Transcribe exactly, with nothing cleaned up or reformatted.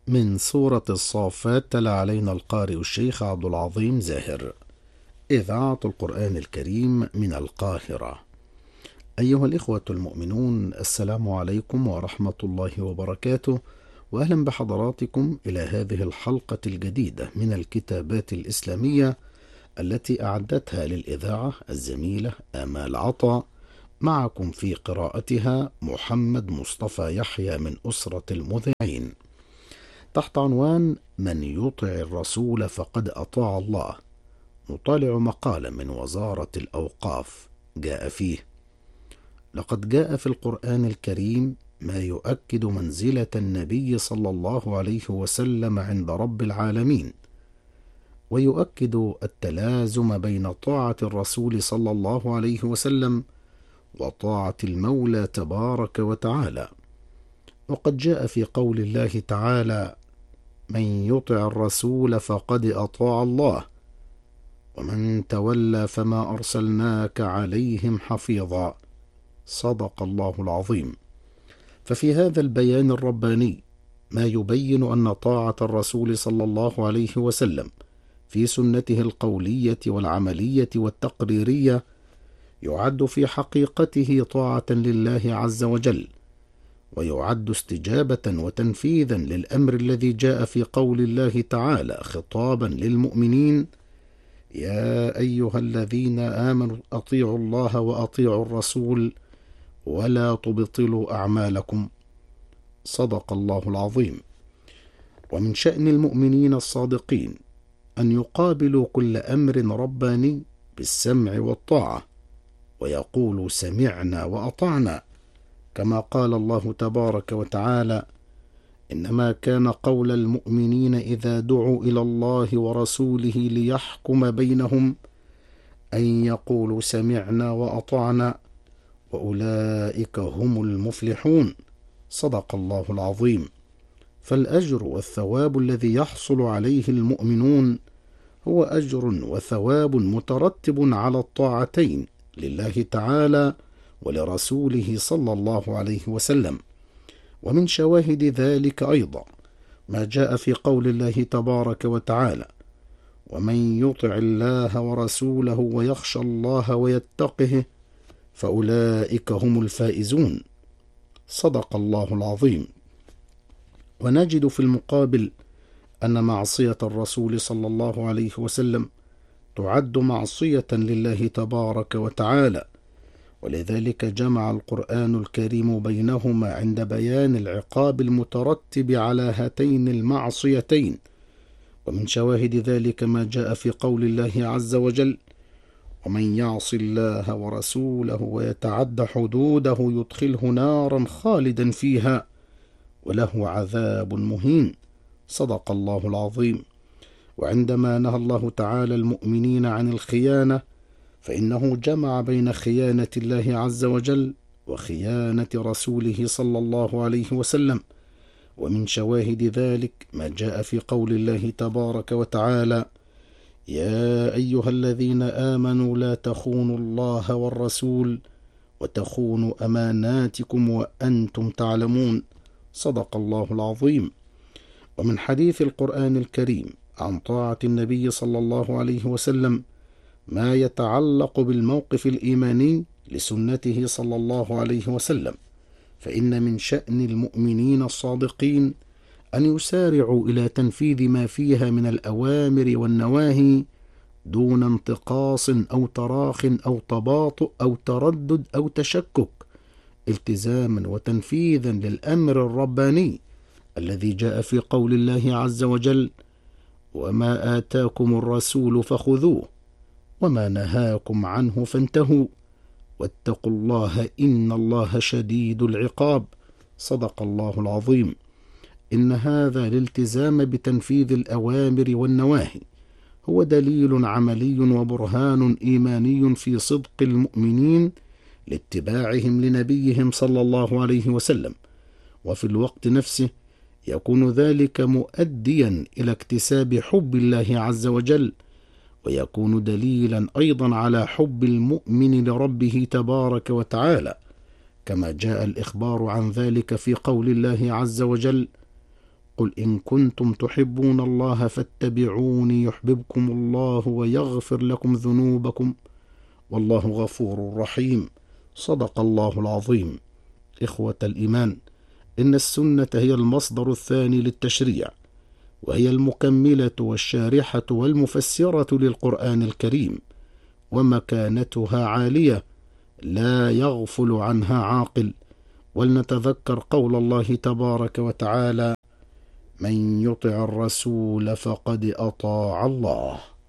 من سورة الصافات تلا علينا القارئ الشيخ عبد العظيم زاهر. إذاعة القرآن الكريم من القاهرة. أيها الإخوة المؤمنون، السلام عليكم ورحمة الله وبركاته، وأهلا بحضراتكم إلى هذه الحلقة الجديدة من الكتابات الإسلامية التي أعدتها للإذاعة الزميلة آمال عطا. معكم في قراءتها محمد مصطفى يحيى من أسرة المذيعين، تحت عنوان من يطع الرسول فقد أطاع الله. نطالع مقالا من وزارة الأوقاف جاء فيه: لقد جاء في القرآن الكريم ما يؤكد منزلة النبي صلى الله عليه وسلم عند رب العالمين، ويؤكد التلازم بين طاعة الرسول صلى الله عليه وسلم وطاعة المولى تبارك وتعالى. وقد جاء في قول الله تعالى: من يطع الرسول فقد أطاع الله ومن تولى فما أرسلناك عليهم حفيظا. صدق الله العظيم. ففي هذا البيان الرباني ما يبين أن طاعة الرسول صلى الله عليه وسلم في سنته القولية والعملية والتقريرية يعد في حقيقته طاعة لله عز وجل، ويعد استجابة وتنفيذا للأمر الذي جاء في قول الله تعالى خطابا للمؤمنين: يا أيها الذين آمنوا أطيعوا الله وأطيعوا الرسول ولا تبطلوا أعمالكم. صدق الله العظيم. ومن شأن المؤمنين الصادقين أن يقابلوا كل أمر رباني بالسمع والطاعة، ويقولوا سمعنا وأطعنا، كما قال الله تبارك وتعالى: إنما كان قول المؤمنين إذا دعوا إلى الله ورسوله ليحكم بينهم أن يقولوا سمعنا وأطعنا وأولئك هم المفلحون. صدق الله العظيم. فالأجر والثواب الذي يحصل عليه المؤمنون هو أجر وثواب مترتب على الطاعتين لله تعالى ولرسوله صلى الله عليه وسلم. ومن شواهد ذلك أيضا ما جاء في قول الله تبارك وتعالى: ومن يطع الله ورسوله ويخشى الله ويتقه فأولئك هم الفائزون. صدق الله العظيم. ونجد في المقابل أن معصية الرسول صلى الله عليه وسلم تعد معصية لله تبارك وتعالى، ولذلك جمع القرآن الكريم بينهما عند بيان العقاب المترتب على هاتين المعصيتين. ومن شواهد ذلك ما جاء في قول الله عز وجل: ومن يعص الله ورسوله ويتعد حدوده يدخله نارا خالدا فيها وله عذاب مهين. صدق الله العظيم. وعندما نهى الله تعالى المؤمنين عن الخيانة فإنه جمع بين خيانة الله عز وجل وخيانة رسوله صلى الله عليه وسلم. ومن شواهد ذلك ما جاء في قول الله تبارك وتعالى: يا أيها الذين آمنوا لا تخونوا الله والرسول وتخونوا أماناتكم وأنتم تعلمون. صدق الله العظيم. ومن حديث القرآن الكريم عن طاعة النبي صلى الله عليه وسلم ما يتعلق بالموقف الإيماني لسنته صلى الله عليه وسلم، فإن من شأن المؤمنين الصادقين أن يسارعوا إلى تنفيذ ما فيها من الأوامر والنواهي دون انتقاص أو تراخ أو تباطؤ أو تردد أو تشكك، التزاما وتنفيذا للأمر الرباني الذي جاء في قول الله عز وجل: وما آتاكم الرسول فخذوه وما نهاكم عنه فانتهوا واتقوا الله إن الله شديد العقاب. صدق الله العظيم. إن هذا الالتزام بتنفيذ الأوامر والنواهي هو دليل عملي وبرهان إيماني في صدق المؤمنين لاتباعهم لنبيهم صلى الله عليه وسلم، وفي الوقت نفسه يكون ذلك مؤديا إلى اكتساب حب الله عز وجل، ويكون دليلا أيضا على حب المؤمن لربه تبارك وتعالى، كما جاء الإخبار عن ذلك في قول الله عز وجل: قل إن كنتم تحبون الله فاتبعوني يحببكم الله ويغفر لكم ذنوبكم والله غفور رحيم. صدق الله العظيم. إخوة الإيمان، إن السنة هي المصدر الثاني للتشريع، وهي المكملة والشارحة والمفسرة للقرآن الكريم، ومكانتها عالية لا يغفل عنها عاقل. ولنتذكر قول الله تبارك وتعالى: من يطع الرسول فقد أطاع الله.